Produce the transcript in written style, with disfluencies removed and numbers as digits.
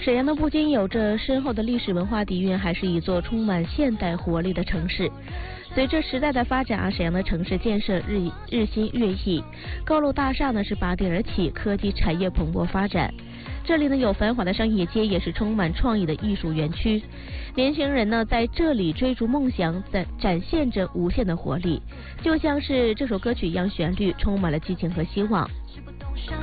沈阳呢，不仅有着深厚的历史文化底蕴，还是一座充满现代活力的城市。随着时代的发展沈阳的城市建设日新月异，高楼大厦呢是拔地而起，科技产业蓬勃发展。这里呢有繁华的商业街，也是充满创意的艺术园区。年轻人呢在这里追逐梦想，展现着无限的活力，就像是这首歌曲一样，旋律充满了激情和希望。